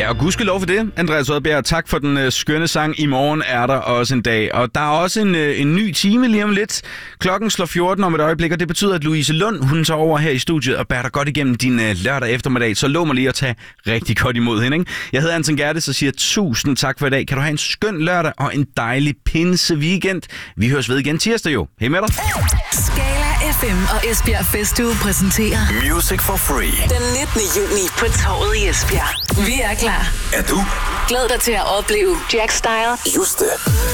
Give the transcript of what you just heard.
Ja, og gudskelov for det, Andreas Odbjerg. Tak for den skønne sang. I morgen er der også en dag. Og der er også en ny time lige om lidt. Klokken slår 14 om et øjeblik, og det betyder, at Louise Lund, hun tager over her i studiet og bærer dig godt igennem din lørdag eftermiddag. Så lov mig lige at tage rigtig godt imod hende, ikke? Jeg hedder Anton Gerdes og siger tusind tak for i dag. Kan du have en skøn lørdag og en dejlig pinse weekend. Vi høres ved igen tirsdag jo. Hej med dig. Skala FM og Esbjerg Festuge præsenterer Music for Free. Den 19. juni på Torvet i Esbjerg. Vi er klar. Er du? Glæd dig til at opleve Jack Style, Juste